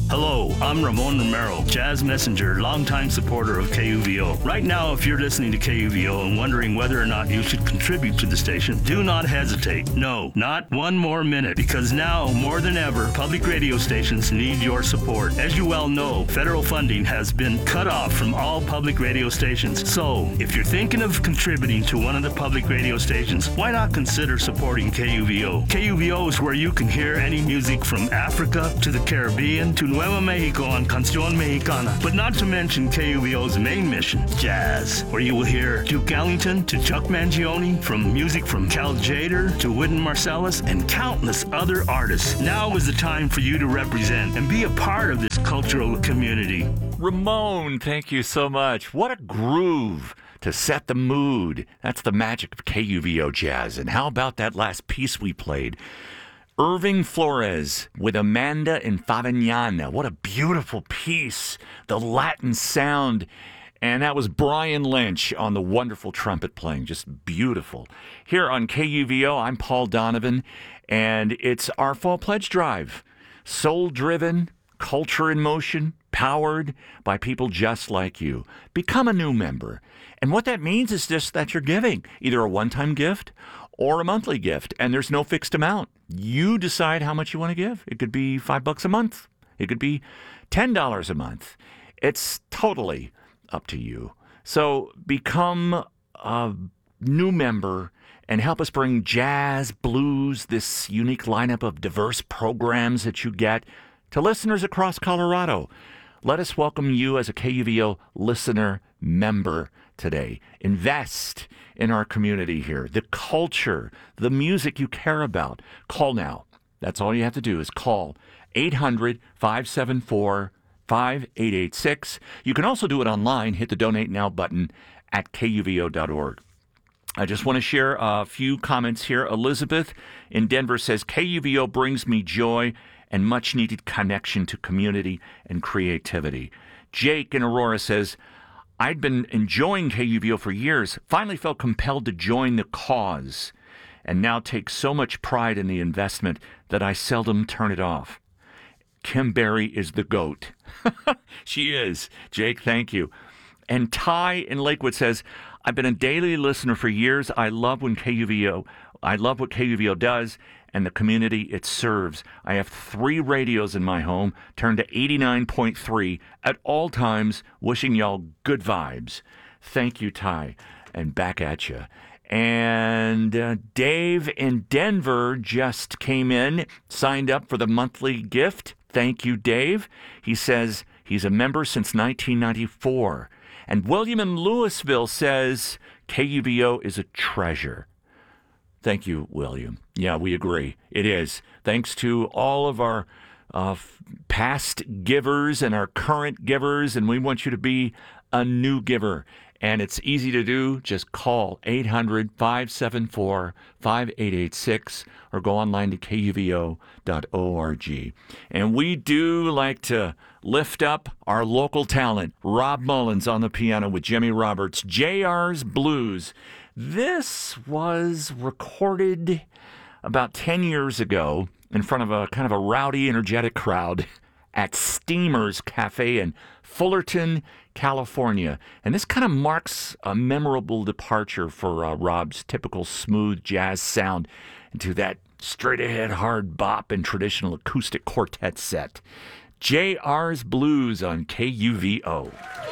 Hello, I'm Ramon Romero, Jazz Messenger, longtime supporter of KUVO. Right now, if you're listening to KUVO and wondering whether or not you should contribute to the station, do not hesitate. No, not one more minute, because now, more than ever, public radio stations need your support. As you well know, federal funding has been cut off from all public radio stations. So, if you're thinking of contributing to one of the public radio stations, why not consider supporting KUVO? KUVO is where you can hear any music from Africa to the Caribbean to Nuevo Mexico on Canción Mexicana, but not to mention KUVO's main mission, jazz, where you will hear Duke Ellington to Chuck Mangione, from music from Cal Tjader to Wynton Marsalis, and countless other artists. Now is the time for you to represent and be a part of this cultural community. Ramon, thank you so much. What a groove to set the mood. That's the magic of KUVO Jazz. And how about that last piece we played? Irving Flores with Amanda and Fabiana. What a beautiful piece. The Latin sound. And that was Brian Lynch on the wonderful trumpet playing. Just beautiful. Here on KUVO, I'm Paul Donovan, and it's our Fall Pledge Drive. Soul-driven, culture in motion, powered by people just like you. Become a new member. And what that means is just that you're giving either a one-time gift or a monthly gift, and there's no fixed amount. You decide how much you want to give. It could be $5 a month. It could be $10 a month. It's totally up to you. So become a new member and help us bring jazz, blues, this unique lineup of diverse programs that you get to listeners across Colorado. Let us welcome you as a KUVO listener member today. Invest in our community here, the culture, the music you care about. Call now. That's all you have to do is call 800-574-5886. You can also do it online. Hit the Donate Now button at kuvo.org. I just want to share a few comments here. Elizabeth in Denver says, KUVO brings me joy and much-needed connection to community and creativity. Jake in Aurora says, I'd been enjoying KUVO for years, finally felt compelled to join the cause, and now take so much pride in the investment that I seldom turn it off. Kim Berry is the GOAT. She is. Jake, thank you. And Ty in Lakewood says, I've been a daily listener for years. I love what KUVO does and the community it serves. I have 3 radios in my home, turned to 89.3 at all times, wishing y'all good vibes. Thank you, Ty, and back at you. And Dave in Denver just came in, signed up for the monthly gift. Thank you, Dave. He says he's a member since 1994. And William in Louisville says KUVO is a treasure. Thank you, William. Yeah, we agree. It is. Thanks to all of our past givers and our current givers, and we want you to be a new giver. And it's easy to do. Just call 800-574-5886 or go online to kuvo.org. And we do like to lift up our local talent. Rob Mullins on the piano with Jimmy Roberts. JR's Blues. This was recorded about 10 years ago in front of a kind of a rowdy, energetic crowd at Steamers Cafe in Fullerton, California. And this kind of marks a memorable departure for Rob's typical smooth jazz sound into that straight-ahead hard bop and traditional acoustic quartet set. JR's Blues on KUVO.